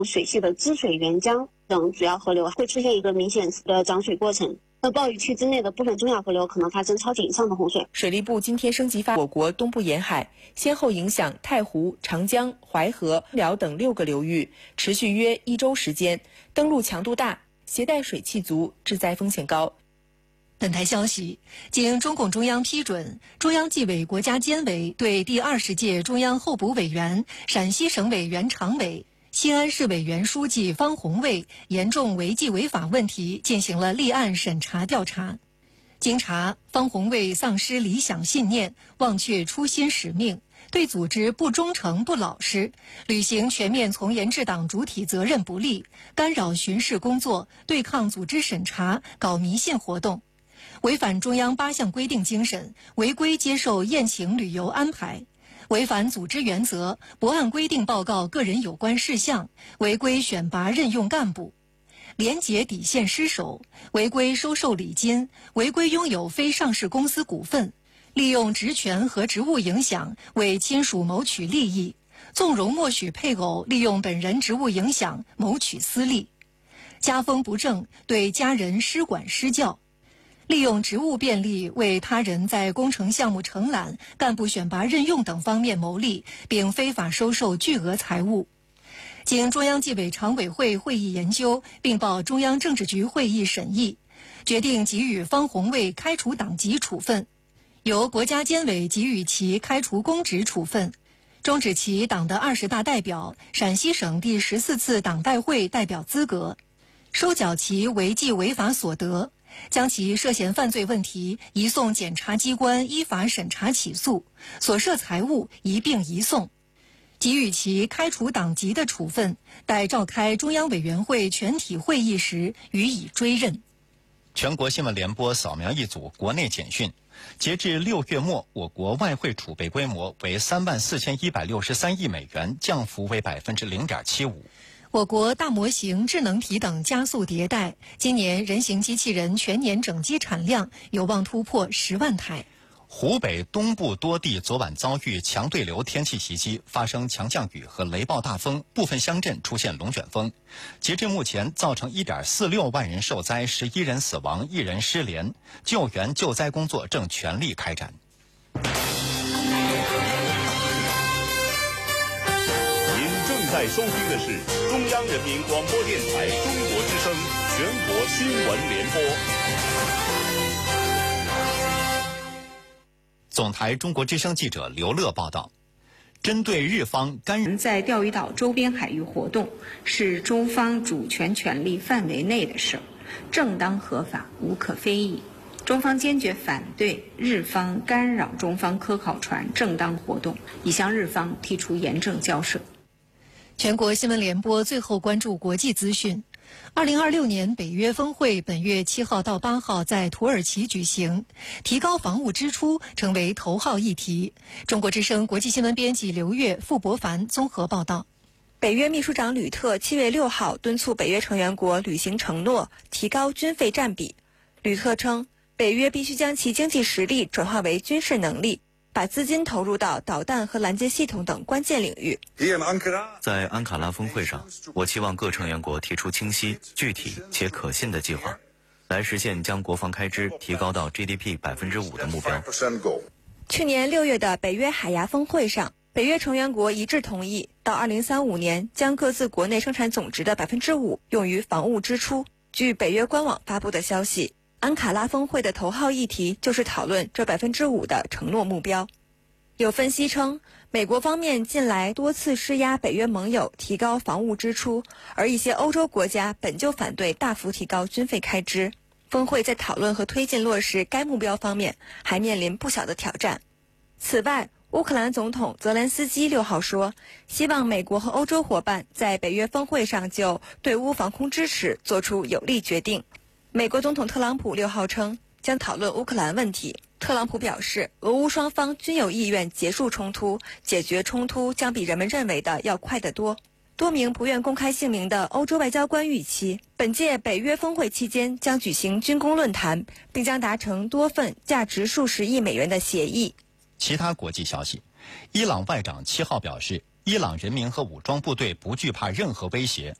水系的支水沅江等主要河流会出现一个明显的涨水过程。那暴雨区之内的部分中小河流可能发生超级以上的洪水。 水利部今天升级我国东部沿海，先后影响太湖、长江、淮河、辽等6个流域，持续约1周时间，登陆强度大，携带水汽足，致灾风险高。 本台消息，经中共中央批准，中央纪委国家监委对第20届中央候补委员、陕西省委原常委、西安市委原书记方红卫严重违纪违法问题进行了立案审查调查。经查，方红卫丧失理想信念，忘却初心使命，对组织不忠诚不老实，履行全面从严治党主体责任不力，干扰巡视工作，对抗组织审查，搞迷信活动，违反中央8项规定精神，违规接受宴请旅游安排，违反组织原则，不按规定报告个人有关事项，违规选拔任用干部，廉洁底线失守，违规收受礼金，违规拥有非上市公司股份，利用职权和职务影响为亲属谋取利益，纵容默许配偶利用本人职务影响谋取私利，家风不正，对家人失管失教，利用职务便利为他人在工程项目承揽、干部选拔任用等方面牟利，并非法收受巨额财物。经中央纪委常委会会议研究，并报中央政治局会议审议，决定给予方红卫开除党籍处分，由国家监委给予其开除公职处分，终止其党的20大代表、陕西省第14次党代会代表资格，收缴其违纪违法所得，将其涉嫌犯罪问题移送检察机关依法审查起诉，所涉财物一并移送，给予其开除党籍的处分，待召开中央委员会全体会议时予以追认。 全国新闻联播扫描一组国内简讯。截至6月末，我国外汇储备规模为34163亿美元，降幅为0.75%。 我国大模型、智能体等加速迭代，今年人形机器人全年整机产量有望突破10万台。 湖北东部多地昨晚遭遇强对流天气袭击，发生强降雨和雷暴大风，部分乡镇出现龙卷风。截至目前，造成1.46万人受灾，11人死亡，1人失联，救援救灾工作正全力开展。 您正在收听的是中央人民广播电台中国之声全国新闻联播。 总台中国之声记者刘乐报道，针对日方干预在钓鱼岛周边海域活动是中方主权权利范围内的事儿，正当合法，无可非议。中方坚决反对日方干扰中方科考船正当活动，已向日方提出严正交涉。 全国新闻联播最后关注国际资讯。2026年北约峰会本月7号到8号在土耳其举行，提高防务支出成为头号议题。中国之声国际新闻编辑刘越、傅博凡综合报道。 北约秘书长吕特7月6号敦促北约成员国履行承诺，提高军费占比。吕特称，北约必须将其经济实力转化为军事能力，把资金投入到导弹和拦截系统等关键领域。 在安卡拉峰会上，我期望各成员国提出清晰、具体且可信的计划，来实现将国防开支提高到 GDP 5% 的目标。 去年6月的北约海牙峰会上，北约成员国一致同意，到2035年将各自国内生产总值的 5% 用于防务支出。据北约官网发布的消息，安卡拉峰会的头号议题就是讨论这 5% 的承诺目标。有分析称，美国方面近来多次施压北约盟友提高防务支出，而一些欧洲国家本就反对大幅提高军费开支。峰会在讨论和推进落实该目标方面还面临不小的挑战。此外，乌克兰总统泽连斯基6号说，希望美国和欧洲伙伴在北约峰会上就对乌防空支持做出有力决定。美国总统特朗普6号称将讨论乌克兰问题。特朗普表示，俄乌双方均有意愿结束冲突，解决冲突将比人们认为的要快得多。多名不愿公开姓名的欧洲外交官预期，本届北约峰会期间将举行军工论坛，并将达成多份价值数十亿美元的协议。 其他国际消息，伊朗外长7号表示， 伊朗人民和武装部队不惧怕任何威胁，